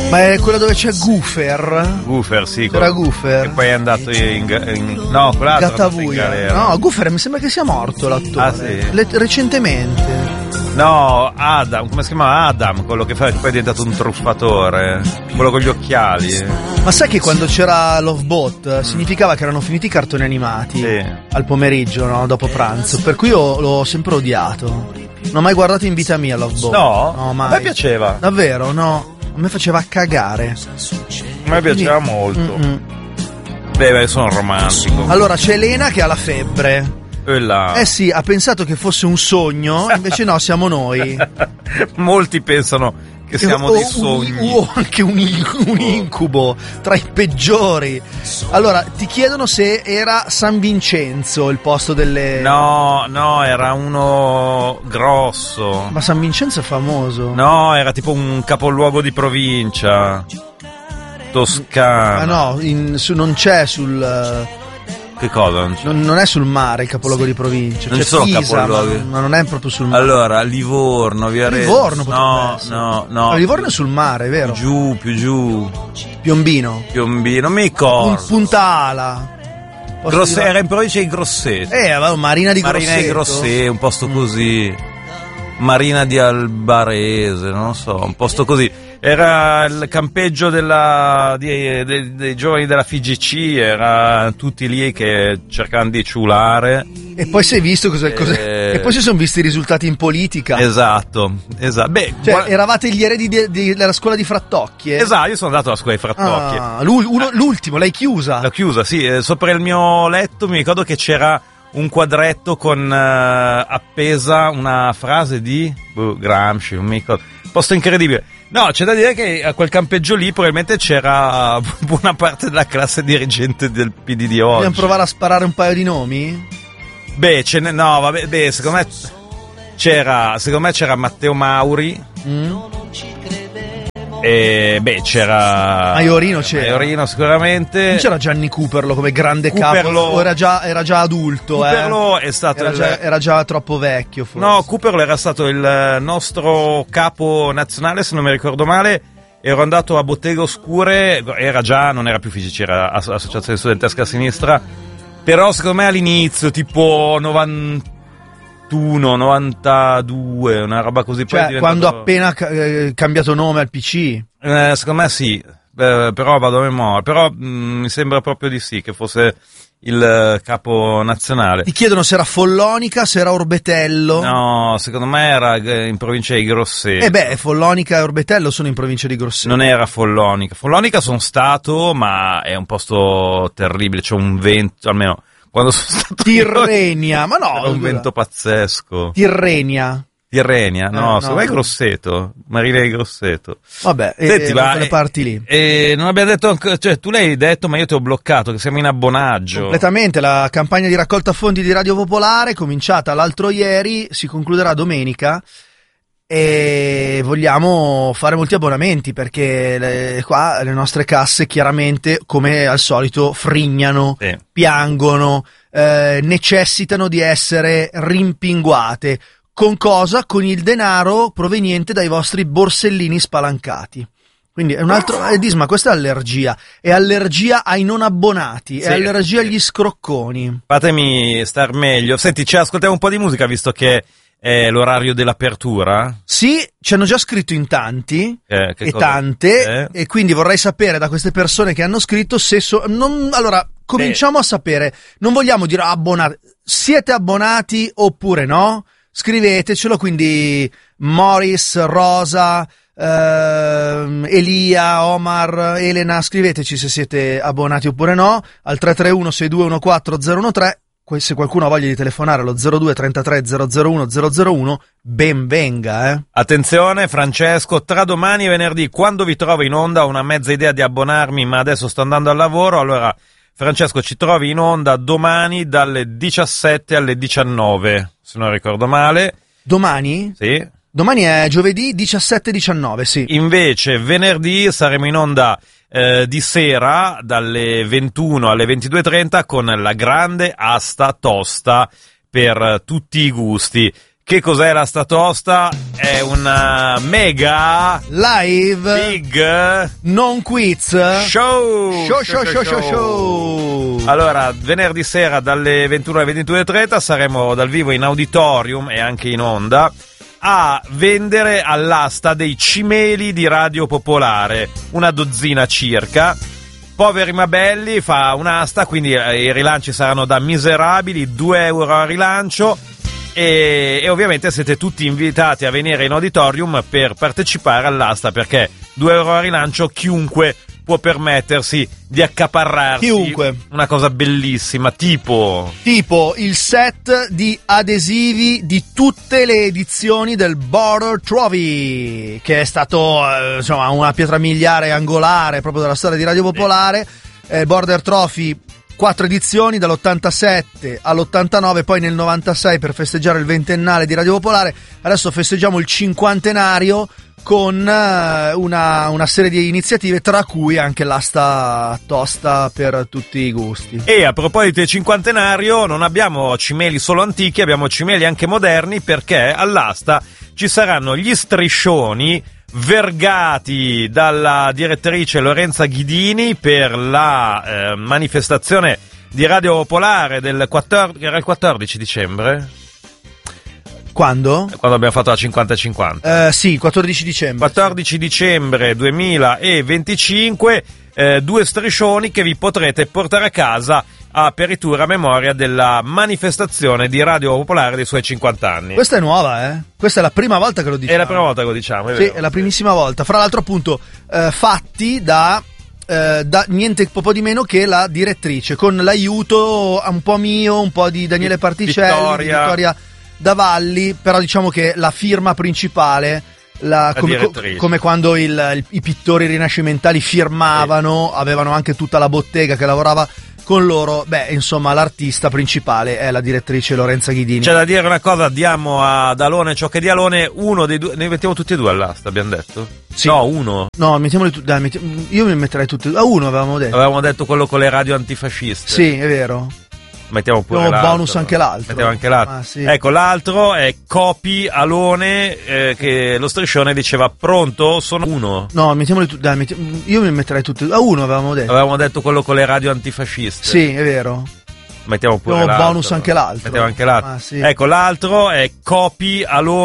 Ma è quella dove c'è Goofer? Goofer, sì. C'era Goofer. E poi è andato no, quell'altro. Gattabuia. No, Goofer mi sembra che sia morto l'attore. Ah, sì? Recentemente. No, Adam, come si chiama? Adam, quello che poi è diventato un truffatore. Quello con gli occhiali. Ma sai che quando c'era Love Boat significava che erano finiti i cartoni animati al pomeriggio, no? Dopo pranzo. Per cui io l'ho sempre odiato. Non ho mai guardato in vita mia Love Boat. No, mai. A me piaceva. Davvero, no? A me faceva cagare. A me piaceva molto. Beh, sono romantico. Allora c'è Elena che ha la febbre. Là. Sì, ha pensato che fosse un sogno, invece no, siamo noi. Molti pensano che siamo dei sogni. O anche un incubo tra i peggiori. Allora, ti chiedono se era San Vincenzo il posto delle... No, era uno grosso. Ma San Vincenzo è famoso. No, era tipo un capoluogo di provincia. Toscana. Ah no, non c'è sul... Che cosa? Non è sul mare il capoluogo di provincia. Non c'è ci sono Pisa, capoluoghi. ma non è proprio sul mare. Allora, Livorno, Viareggio. Livorno potrebbe essere. No. Livorno è sul mare, è vero? Più giù. Piombino, non mi ricordo. Punta Ala. Era in provincia di Grosseto. Marina di Grosseto. Marina di Grosseto, un posto così. Marina di Albarese, non so, un posto così. Era il campeggio dei giovani della FIGC, era tutti lì che cercavano di ciulare. E poi si è visto cos'è. E poi si sono visti i risultati in politica. Esatto. Beh, eravate gli eredi della scuola di Frattocchie? Esatto, io sono andato alla scuola di Frattocchie. L'ultimo, l'hai chiusa? L'ho chiusa, sì. Sopra il mio letto mi ricordo che c'era un quadretto con appesa una frase di Gramsci, non mi ricordo. Posto incredibile. No, c'è da dire che a quel campeggio lì probabilmente c'era buona parte della classe dirigente del PD di oggi. Vogliamo provare a sparare un paio di nomi? Beh, secondo me c'era Matteo Mauri. E c'era Maiorino sicuramente. Non c'era Gianni Cooperlo come grande capo, o era già adulto. Cooperlo è stato era già troppo vecchio forse. No, Cooperlo era stato il nostro capo nazionale, se non mi ricordo male. Ero andato a Botteghe Oscure, non era più FIGC, era Associazione Studentesca a Sinistra. Però secondo me all'inizio, tipo 91, 92, una roba così. Cioè, quando ha appena cambiato nome al PC? Secondo me sì, però vado a memoria. Però mi sembra proprio di sì, che fosse il capo nazionale. Ti chiedono se era Follonica, se era Orbetello. No, secondo me era in provincia di Grosseto. Follonica e Orbetello sono in provincia di Grosseto. Non era Follonica. Follonica sono stato, ma è un posto terribile, c'è un vento, almeno quando sono stato Tirrenia, ma no, era un vento pazzesco. Tirrenia, no, secondo me è Grosseto, Marina di Grosseto. Vabbè, senti, quelle parti lì. Non abbiamo detto, cioè tu l'hai detto, ma io ti ho bloccato, che siamo in abbonaggio. Completamente, la campagna di raccolta fondi di Radio Popolare, cominciata l'altro ieri, si concluderà domenica. E vogliamo fare molti abbonamenti perché qua le nostre casse chiaramente, come al solito, frignano, piangono, necessitano di essere rimpinguate. Con cosa? Con il denaro proveniente dai vostri borsellini spalancati. Quindi è un altro Disma, questa è allergia. È allergia ai non abbonati, è allergia agli scrocconi. Fatemi star meglio. Senti, ci ascoltiamo un po' di musica visto che è l'orario dell'apertura? Sì, ci hanno già scritto in tanti tante, e quindi vorrei sapere da queste persone che hanno scritto se allora, cominciamo a sapere, non vogliamo dire abbonati, siete abbonati oppure no? Scrivetecelo, quindi Morris, Rosa, Elia, Omar, Elena, scriveteci se siete abbonati oppure no, al 331 6214 013. Se qualcuno ha voglia di telefonare allo 02 33 001 001, ben venga, Attenzione Francesco, tra domani e venerdì, quando vi trovo in onda, ho una mezza idea di abbonarmi, ma adesso sto andando al lavoro. Allora Francesco, ci trovi in onda domani dalle 17 alle 19, se non ricordo male. Domani? Sì. Domani è giovedì 17-19, sì. Invece venerdì saremo in onda di sera dalle 21 alle 22:30 con la grande asta tosta per tutti i gusti, Che cos'è l'asta tosta? È una mega live big non quiz show. Allora, venerdì sera dalle 21 alle 22:30 saremo dal vivo in auditorium e anche in onda a vendere all'asta dei cimeli di Radio Popolare, una dozzina circa. Poveri ma belli fa un'asta, quindi i rilanci saranno da miserabili, 2 euro a rilancio. E ovviamente siete tutti invitati a venire in auditorium per partecipare all'asta, perché 2 euro a rilancio chiunque può permettersi di accaparrarsi. Chiunque. Una cosa bellissima, tipo il set di adesivi di tutte le edizioni del Border Trophy, che è stato insomma una pietra miliare angolare proprio della storia di Radio Popolare. Border Trophy, 4 edizioni, dall'87 all'89, poi nel 96 per festeggiare il ventennale di Radio Popolare. Adesso festeggiamo il cinquantenario con una serie di iniziative, tra cui anche l'asta tosta per tutti i gusti. E a proposito del cinquantenario, non abbiamo cimeli solo antichi, abbiamo cimeli anche moderni, perché all'asta ci saranno gli striscioni vergati dalla direttrice Lorenza Ghidini per la manifestazione di Radio Popolare del 14 dicembre. Quando? Quando abbiamo fatto la 50-50. Sì, 14 dicembre. 14 dicembre 2025, 2 striscioni che vi potrete portare a casa a apertura a memoria della manifestazione di Radio Popolare dei suoi 50 anni. Questa è nuova, eh? Questa è la prima volta che lo diciamo. È la prima volta che lo diciamo, è sì, vero. È la primissima volta. Fra l'altro, appunto, fatti da niente po' di meno che la direttrice, con l'aiuto un po' mio, un po' di Daniele Particelli, di Vittoria Davalli, però diciamo che la firma principale, come quando i pittori rinascimentali firmavano, avevano anche tutta la bottega che lavorava con loro. Beh, insomma, l'artista principale è la direttrice Lorenza Ghidini. C'è da dire una cosa, diamo ad Alone ciò che è di Alone, uno dei due, ne mettiamo tutti e due all'asta, abbiamo detto? Sì. No, uno. No, mettiamoli tutti, dai, io mi metterei tutti a uno, avevamo detto. Avevamo detto quello con le radio antifasciste. Sì, è vero. Mettiamo pure l'altro. Bonus anche l'altro. Mettiamo anche l'altro. Ah, sì. Ecco, l'altro è Copi Alone, che lo striscione diceva: pronto? Sono uno. No, mettiamoli tutti, dai, io mi metterei tutti a uno, avevamo detto. Avevamo detto quello con le radio antifasciste. Sì, è vero. Mettiamo pure l'altro. Bonus anche l'altro. Mettiamo anche l'altro. Ah, sì. Ecco, l'altro è Copi Alone.